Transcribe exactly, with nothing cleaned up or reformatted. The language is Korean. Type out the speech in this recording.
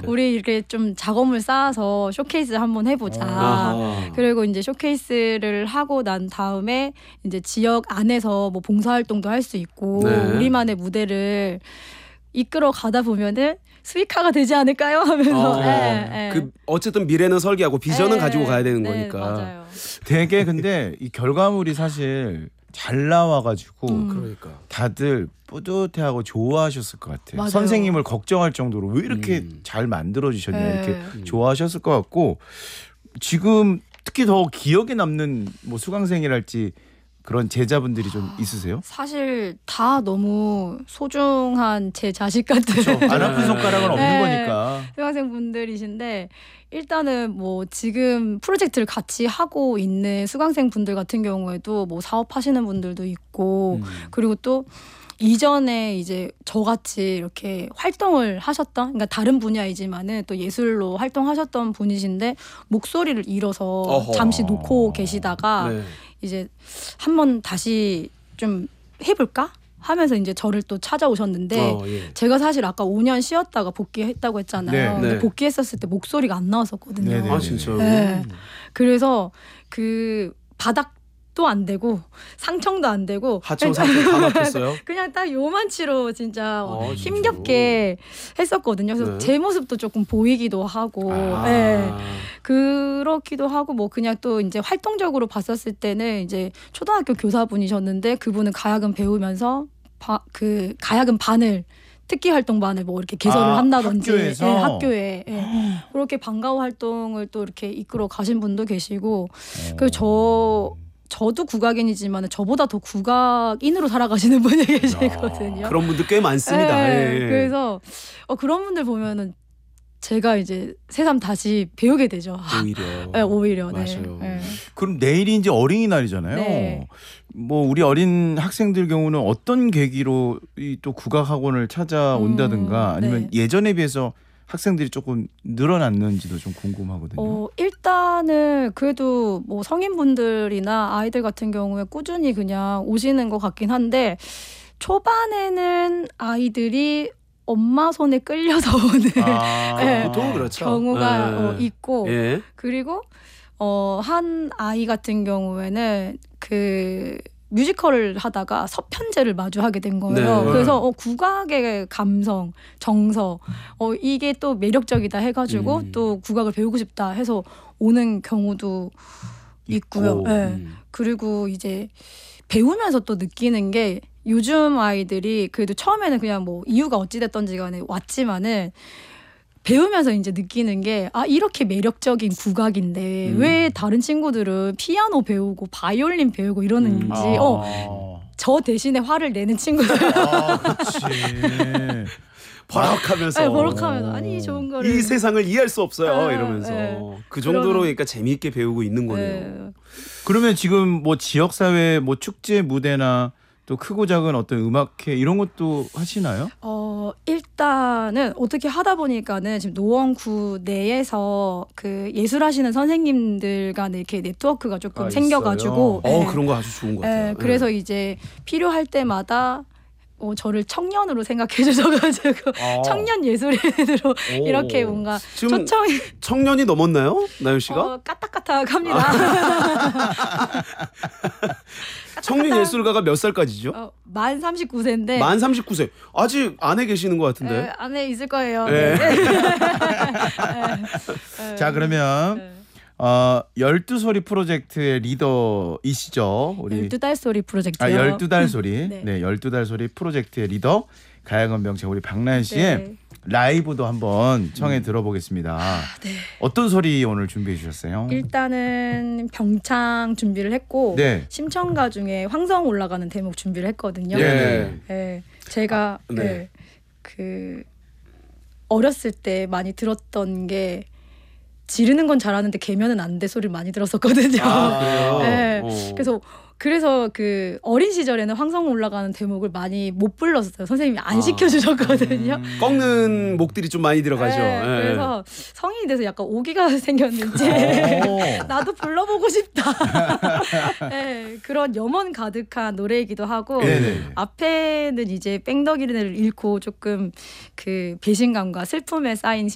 우리 이렇게 좀 작업물 쌓아서 쇼케이스 한번 해보자. 아하. 그리고 이제 쇼케이스를 하고 난 다음에 이제 지역 안에서 뭐 봉사활동도 할 수 있고 네. 우리만의 무대를 이끌어 가다 보면은 수익화가 되지 않을까요? 하면서 어, 예, 예. 그 어쨌든 미래는 설계하고 비전은 예, 가지고 가야 되는 네, 거니까. 맞아요. 되게 근데 이 결과물이 사실 잘 나와가지고 음. 그러니까. 다들 뿌듯해하고 좋아하셨을 것 같아요. 맞아요. 선생님을 걱정할 정도로 왜 이렇게 음. 잘 만들어주셨냐 네. 이렇게 음. 좋아하셨을 것 같고 지금 특히 더 기억에 남는 뭐 수강생이랄지 그런 제자분들이 좀 있으세요? 사실 다 너무 소중한 제 자식 같은 안 아픈 손가락은 없는 네. 거니까. 수강생분들이신데 일단은 뭐 지금 프로젝트를 같이 하고 있는 수강생분들 같은 경우에도 뭐 사업하시는 분들도 있고 음. 그리고 또 이전에 이제 저같이 이렇게 활동을 하셨던 그러니까 다른 분야이지만은 또 예술로 활동하셨던 분이신데 목소리를 잃어서 어허. 잠시 놓고 계시다가 네. 이제 한번 다시 좀 해볼까 하면서 이제 저를 또 찾아오셨는데 어, 예. 제가 사실 아까 오 년 쉬었다가 복귀했다고 했잖아요. 네. 근데 네. 복귀했었을 때 목소리가 안 나왔었거든요. 네, 네, 아 진짜요? 네. 그래서 그 바닥도 안 되고 상청도 안 되고 하청 상처 다 막혔어요? 그냥 딱 요만치로 진짜 아, 힘겹게 했었거든요. 그래서 네. 제 모습도 조금 보이기도 하고 아. 네. 그렇기도 하고 뭐 그냥 또 이제 활동적으로 봤었을 때는 이제 초등학교 교사분이셨는데 그분은 가야금 배우면서 바, 그 가야금 반을 특기 활동반을 뭐 이렇게 개설을 아, 한다든지 학교에서? 예, 학교에 예. 그렇게 방과후 활동을 또 이렇게 이끌어 가신 분도 계시고 그리고 저 저도 국악인이지만 저보다 더 국악인으로 살아가시는 분이 계시거든요. 그런 분들 꽤 많습니다. 예, 예. 그래서 어, 그런 분들 보면은 제가 이제 새삼 다시 배우게 되죠. 오히려. 네, 오히려. 네. 맞아요. 네. 그럼 내일이 이제 어린이날이잖아요. 네. 뭐 우리 어린 학생들 경우는 어떤 계기로 이 또 국악학원을 찾아온다든가 음, 아니면 네. 예전에 비해서 학생들이 조금 늘어났는지도 좀 궁금하거든요. 어, 일단은 그래도 뭐 성인분들이나 아이들 같은 경우에 꾸준히 그냥 오시는 것 같긴 한데 초반에는 아이들이 엄마 손에 끌려서 오는 아, 네. 보통 그렇죠. 경우가 예. 어, 있고 예. 그리고 어, 한 아이 같은 경우에는 그 뮤지컬을 하다가 서편제를 마주하게 된 거예요. 네. 그래서 어, 국악의 감성, 정서 어, 이게 또 매력적이다 해가지고 음. 또 국악을 배우고 싶다 해서 오는 경우도 있고요. 있고. 네. 음. 그리고 이제 배우면서 또 느끼는 게 요즘 아이들이 그래도 처음에는 그냥 뭐 이유가 어찌됐던지 간에 왔지만은 배우면서 이제 느끼는 게 아 이렇게 매력적인 국악인데 음. 왜 다른 친구들은 피아노 배우고 바이올린 배우고 이러는지 음. 아. 어, 저 대신에 화를 내는 친구들 아, 그렇지. 버럭하면서 네, 버럭하면서 아니 좋은 거를 이 세상을 이해할 수 없어요 네, 이러면서 네. 그 정도로 그러는- 그러니까 재미있게 배우고 있는 거네요. 네. 그러면 지금 뭐 지역 사회 뭐 축제 무대나 또 크고 작은 어떤 음악회 이런 것도 하시나요? 어 일단은 어떻게 하다 보니까는 지금 노원구 내에서 그 예술하시는 선생님들 간에 이렇게 네트워크가 조금 아, 생겨가지고 있어요? 어 예. 그런 거 아주 좋은 것 예, 같아요. 그래서 이제 필요할 때마다 어, 저를 청년으로 생각해 주셔가지고 아. 청년 예술인으로 오. 이렇게 뭔가 지금 초청이 청년이 넘었나요, 나연 씨가? 어, 까딱까딱합니다. 청년 예술가가 몇 살까지죠? 어, 만 삼십구 세인데 만 삼십구 세. 아직 안에 계시는 것 같은데. 안에 있을 거예요. 네. 네. 자 그러면 네. 어, 열두 소리 프로젝트의 리더이시죠. 우리 열두 달 소리 프로젝트요. 아, 열두 달 소리. 네. 네, 열두 달 소리 프로젝트의 리더 가야금 병채 우리 박나연 씨의 네. 라이브도 한번 청해 들어보겠습니다. 네. 어떤 소리 오늘 준비해 주셨어요? 일단은 병창 준비를 했고 네. 심청가 중에 황성 올라가는 대목 준비를 했거든요. 네. 네. 제가 네. 네. 그 어렸을 때 많이 들었던 게 지르는 건 잘하는데 개면은 안 돼 소리를 많이 들었었거든요. 아, 그래요? 네. 어. 그래서 그래서 그 어린 시절에는 황성 올라가는 대목을 많이 못 불렀어요. 선생님이 안 아. 시켜주셨거든요. 음. 꺾는 목들이 좀 많이 들어가죠. 네, 예. 그래서 성인이 돼서 약간 오기가 생겼는지 오. 나도 불러보고 싶다. 네, 그런 염원 가득한 노래이기도 하고 네네. 앞에는 이제 뺑덕이를 잃고 조금 그 배신감과 슬픔에 쌓인